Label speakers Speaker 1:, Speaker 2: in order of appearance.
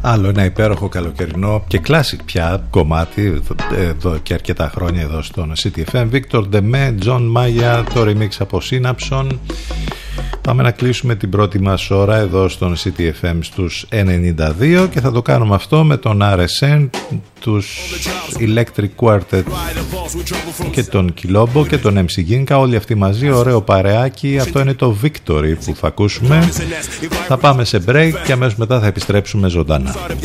Speaker 1: Άλλο ένα υπέροχο καλοκαιρινό και classic πια κομμάτι εδώ και αρκετά χρόνια εδώ στον CTFM. Victor Demé, John Maya, το remix από Synapson. Πάμε να κλείσουμε την πρώτη μας ώρα εδώ στον CTFM στους 92 και θα το κάνουμε αυτό με τον RSN, τους Electric Quartet και τον Kilobo και τον MC Ginka, όλοι αυτοί μαζί, ωραίο παρεάκι. Αυτό είναι το Victory που θα ακούσουμε. Θα πάμε σε break και αμέσως μετά θα επιστρέψουμε ζωντανά.